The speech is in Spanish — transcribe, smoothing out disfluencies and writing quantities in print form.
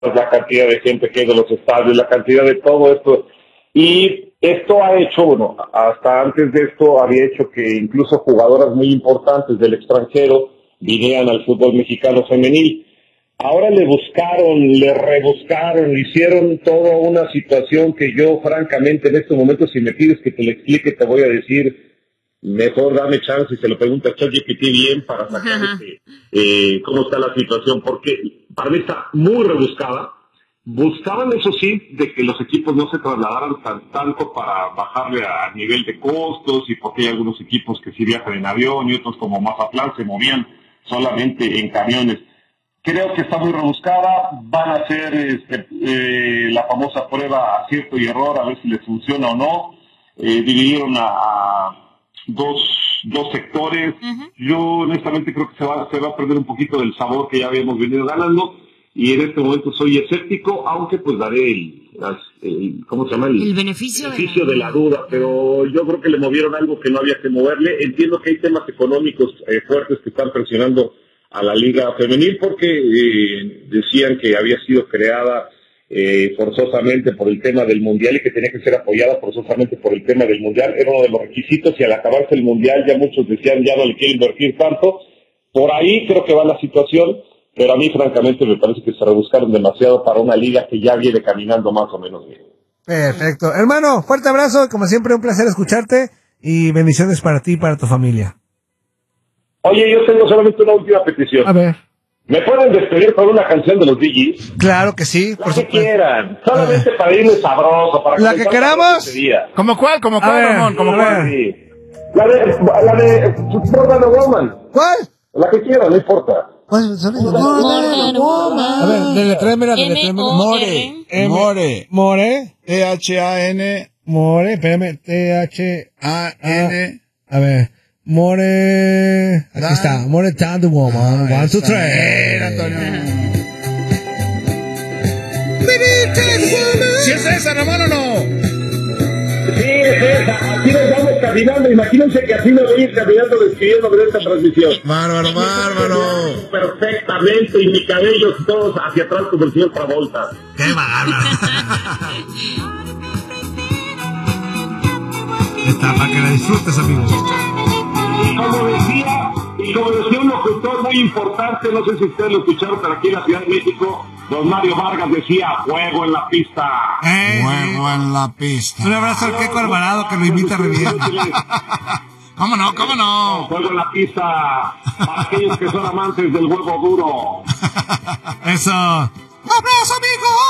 la cantidad de gente que hay de los estadios, la cantidad de todo esto. Y esto ha hecho, bueno, hasta antes de esto había hecho que incluso jugadoras muy importantes del extranjero vinieran al fútbol mexicano femenil. Ahora le rebuscaron, le hicieron toda una situación que yo, francamente, en este momento, si me pides que te lo explique, te voy a decir, mejor dame chance y se lo pregunta a ChatGPT bien para sacar cómo está la situación, porque para mí está muy rebuscada. Buscaban, eso sí, de que los equipos no se trasladaran tanto para bajarle a nivel de costos, y porque hay algunos equipos que sí viajan en avión y otros como Mazatlán se movían solamente en camiones. Creo que está muy rebuscada. Van a hacer la famosa prueba acierto y error, a ver si les funciona o no. Dividieron a dos sectores. Yo honestamente creo que se va a perder un poquito del sabor que ya habíamos venido ganando, y en este momento soy escéptico, aunque pues daré ¿cómo se llama? El beneficio de la duda, pero yo creo que le movieron algo que no había que moverle. Entiendo que hay temas económicos fuertes que están presionando a la liga femenil, porque decían que había sido creada forzosamente por el tema del mundial y que tenía que ser apoyada forzosamente por el tema del mundial. Era uno de los requisitos, y al acabarse el mundial ya muchos decían ya no le quiero invertir tanto. Por ahí creo que va la situación, pero a mí francamente me parece que se rebuscaron demasiado para una liga que ya viene caminando más o menos bien. Perfecto. Hermano, fuerte abrazo, como siempre un placer escucharte, y bendiciones para ti y para tu familia. Oye, yo tengo solamente una última petición. A ver. ¿Me pueden despedir con una canción de los DJs? Claro que sí, por supuesto. La que quieran, solamente para irme sabroso, para la que queramos. ¿Cómo cuál, Ramón? ¿Cómo cuál? Sí. La de More Than a Woman. ¿Cuál? La que quieran, no importa. ¿Cuál? A ver, deletrémela. More. T-H-A-N. More, espérame. T-H-A-N. A ver. More. Aquí está. More Than the Woman. 1, 2, 3. Antonio. ¿Si es esa, Ramón, o no? Sí, es esa. Aquí nos vamos caminando. Imagínense que así me voy a ir caminando despidiéndome de esta transmisión. Bárbaro. Perfectamente, y mi cabello todos hacia atrás como el señor Travolta. ¡Qué bárbaro! Está para que la disfrutes, amigos. Y como decía un locutor muy importante, no sé si ustedes lo escucharon, pero aquí en la Ciudad de México, don Mario Vargas decía, juego en la pista. Juego en la pista. Un abrazo al Queco Alvarado, que lo invita a revivir. ¿Cómo no? Juego en la pista para aquellos que son amantes del huevo duro. Eso. ¡Abrazo, amigo!